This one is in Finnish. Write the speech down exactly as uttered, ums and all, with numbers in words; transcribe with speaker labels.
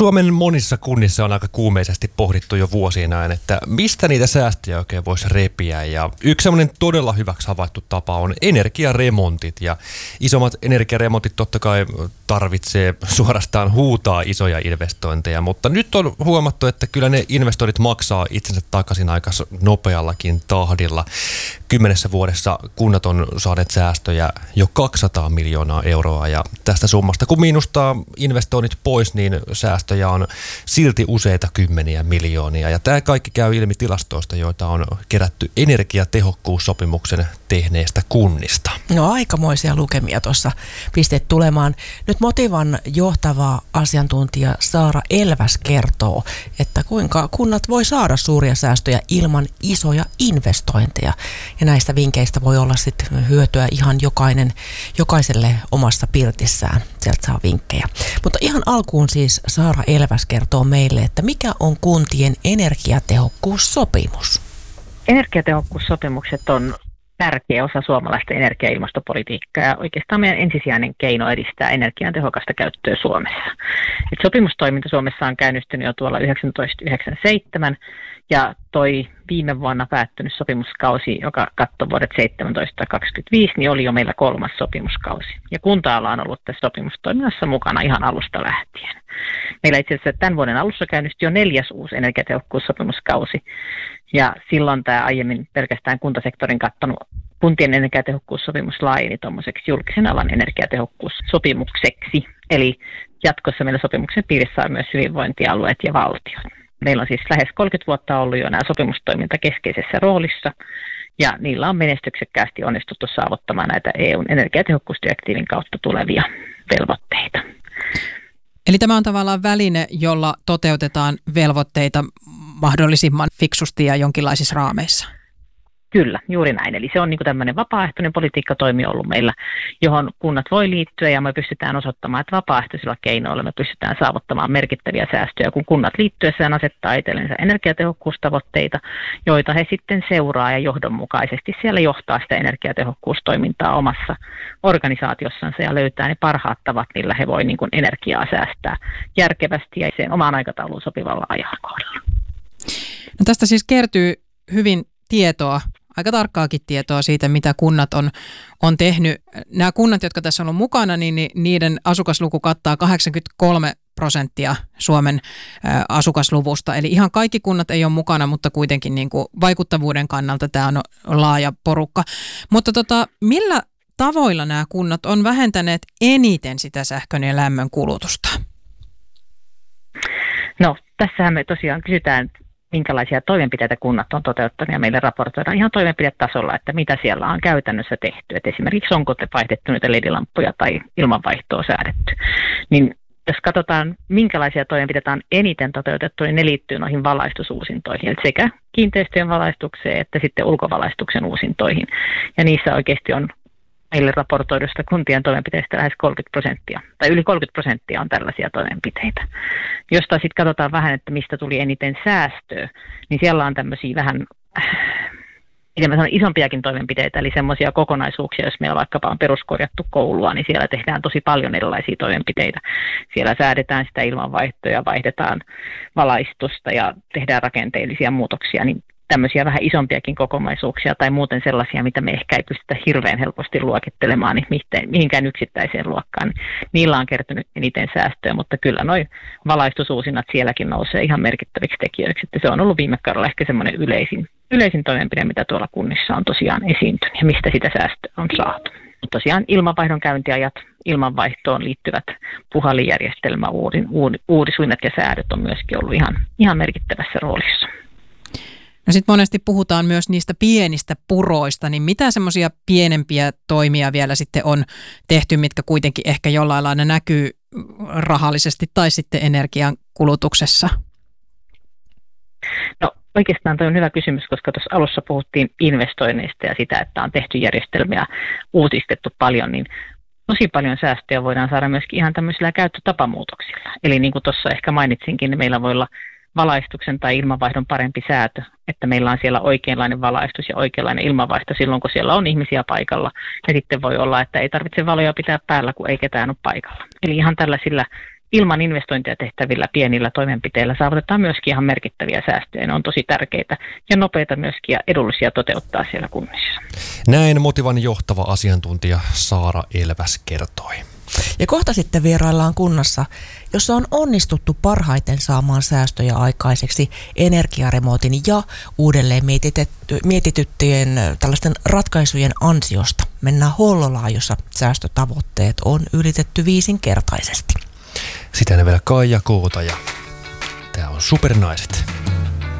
Speaker 1: Suomen monissa kunnissa on aika kuumeisesti pohdittu jo vuosien ajan, että mistä niitä säästöjä oikein voisi repiä. Ja yksi sellainen todella hyväksi havaittu tapa on energiaremontit. Ja isommat energiaremontit totta kai tarvitsee suorastaan huutaa isoja investointeja, mutta nyt on huomattu, että kyllä ne investoinnit maksaa itsensä takaisin aika nopeallakin tahdilla. Kymmenessä vuodessa kunnat on saaneet säästöjä jo kaksisataa miljoonaa euroa ja tästä summasta kun miinustaa investoinnit pois, niin säästöjä on silti useita kymmeniä miljoonia. Ja tämä kaikki käy ilmi tilastoista, joita on kerätty energiatehokkuussopimuksen tehneistä kunnista.
Speaker 2: No aikamoisia lukemia tuossa pisteet tulemaan. Nyt Motivan johtava asiantuntija Saara Elväs kertoo, että kuinka kunnat voi saada suuria säästöjä ilman isoja investointeja. Ja näistä vinkkeistä voi olla sitten hyötyä ihan jokainen, jokaiselle omassa pirtissään. Sieltä saa vinkkejä. Mutta ihan alkuun siis Saara Elväs kertoo meille, että mikä on kuntien energiatehokkuussopimus?
Speaker 3: Energiatehokkuussopimukset on tärkeä osa suomalaista energia- ja ilmastopolitiikkaa ja oikeastaan meidän ensisijainen keino edistää energian tehokasta käyttöä Suomessa. Et sopimustoiminta Suomessa on käynnistynyt jo tuolla tuhatyhdeksänsataayhdeksänkymmentäseitsemän ja toi viime vuonna päättynyt sopimuskausi, joka katsoi vuodet seitsemäntoista kaksikymmentäviisi, niin oli jo meillä kolmas sopimuskausi. Ja kunta-ala on ollut tässä sopimustoiminnassa mukana ihan alusta lähtien. Meillä itse asiassa tämän vuoden alussa käynnistyi jo neljäs uusi energiatehokkuussopimuskausi. Ja silloin tämä aiemmin pelkästään kuntasektorin kattanut kuntien energiatehokkuussopimus laajeni tuommoiseksi julkisen alan energiatehokkuussopimukseksi. Eli jatkossa meillä sopimuksen piirissä on myös hyvinvointialueet ja valtiot. Meillä on siis lähes kolmekymmentä vuotta ollut jo nämä sopimustoiminta keskeisessä roolissa, ja niillä on menestyksekkäästi onnistuttu saavuttamaan näitä E U:n energiatehokkuusdirektiivin kautta tulevia velvoitteita.
Speaker 4: Eli tämä on tavallaan väline, jolla toteutetaan velvoitteita mahdollisimman fiksusti ja jonkinlaisissa raameissa.
Speaker 3: Kyllä, juuri näin. Eli se on niin kuin tämmöinen vapaaehtoinen politiikkatoimi ollut meillä, johon kunnat voi liittyä ja me pystytään osoittamaan, että vapaaehtoisilla keinoilla me pystytään saavuttamaan merkittäviä säästöjä, kun kunnat liittyessään asettaa itsellensä energiatehokkuustavoitteita, joita he sitten seuraa ja johdonmukaisesti siellä johtaa sitä energiatehokkuustoimintaa omassa organisaatiossansa ja löytää ne parhaat tavat, millä he voi niin kuin energiaa säästää järkevästi ja sen omaan aikatauluun sopivalla ajankohdalla.
Speaker 4: No tästä siis kertyy hyvin tietoa, aika tarkkaakin tietoa siitä, mitä kunnat on, on tehnyt. Nämä kunnat, jotka tässä on ollut mukana, niin niiden asukasluku kattaa kahdeksankymmentäkolme prosenttia Suomen ä, asukasluvusta. Eli ihan kaikki kunnat ei ole mukana, mutta kuitenkin niin kuin vaikuttavuuden kannalta tämä on laaja porukka. Mutta tota, millä tavoilla nämä kunnat on vähentäneet eniten sitä sähkön ja lämmön kulutusta?
Speaker 3: No, tässähän me tosiaan kysytään, minkälaisia toimenpiteitä kunnat on toteuttanut ja meille raportoidaan ihan toimenpidetasolla, että mitä siellä on käytännössä tehty. Et esimerkiksi onko te vaihdettu niitä L E D-lamppuja tai ilmanvaihtoa säädetty. Niin jos katsotaan, minkälaisia toimenpiteitä on eniten toteutettu, niin ne liittyy noihin valaistusuusintoihin, eli sekä kiinteistöjen valaistukseen että sitten ulkovalaistuksen uusintoihin. Ja niissä oikeasti on meille raportoidusta kuntien toimenpiteistä lähes kolmekymmentä prosenttia, tai yli kolmekymmentä prosenttia on tällaisia toimenpiteitä. Jos taas sitten katsotaan vähän, että mistä tuli eniten säästöä, niin siellä on tämmöisiä vähän miten mä sanon, isompiakin toimenpiteitä, eli semmoisia kokonaisuuksia, jos meillä vaikkapa on peruskorjattu koulua, niin siellä tehdään tosi paljon erilaisia toimenpiteitä. Siellä säädetään sitä ilmanvaihtoja, vaihdetaan valaistusta ja tehdään rakenteellisia muutoksia, niin tämmöisiä vähän isompiakin kokonaisuuksia tai muuten sellaisia, mitä me ehkä ei pystytä hirveän helposti luokittelemaan niin mihinkään yksittäiseen luokkaan. Niillä on kertynyt eniten säästöä, mutta kyllä noi valaistusuusinnat sielläkin nousee ihan merkittäviksi tekijöiksi. Että se on ollut viime kaudella ehkä semmoinen yleisin, yleisin toimenpide, mitä tuolla kunnissa on tosiaan esiintynyt ja mistä sitä säästöä on saatu. Mutta tosiaan ilmanvaihdon käyntiajat, ilmanvaihtoon liittyvät puhallinjärjestelmä, uudisuinnat ja säädöt on myöskin ollut ihan, ihan merkittävässä roolissa.
Speaker 4: No sitten monesti puhutaan myös niistä pienistä puroista, niin mitä semmoisia pienempiä toimia vielä sitten on tehty, mitkä kuitenkin ehkä jollain lailla näkyy rahallisesti tai sitten energian kulutuksessa?
Speaker 3: No oikeastaan tuo on hyvä kysymys, koska tuossa alussa puhuttiin investoinneista ja sitä, että on tehty järjestelmiä, uutistettu paljon, niin tosi paljon säästöjä voidaan saada myöskin ihan tämmöisillä käyttötapamuutoksilla. Eli niin kuin tuossa ehkä mainitsinkin, niin meillä voi olla valaistuksen tai ilmanvaihdon parempi säätö, että meillä on siellä oikeanlainen valaistus ja oikeanlainen ilmanvaihto silloin, kun siellä on ihmisiä paikalla. Ja sitten voi olla, että ei tarvitse valoja pitää päällä, kun ei ketään ole paikalla. Eli ihan tällaisilla ilman investointia tehtävillä pienillä toimenpiteillä saavutetaan myöskin ihan merkittäviä säästöjä. Ne on tosi tärkeitä ja nopeita myöskin ja edullisia toteuttaa siellä kunnissa.
Speaker 1: Näin Motivan johtava asiantuntija Saara Elväs kertoi.
Speaker 2: Ja kohta sitten vieraillaan kunnassa, jossa on onnistuttu parhaiten saamaan säästöjä aikaiseksi energiaremontin ja uudelleen mietityttyjen tällaisten ratkaisujen ansiosta. Mennään Hollolaan, jossa säästötavoitteet on ylitetty viisinkertaisesti.
Speaker 1: Sitä ne vielä Kaija Koota ja tää on Supernaiset.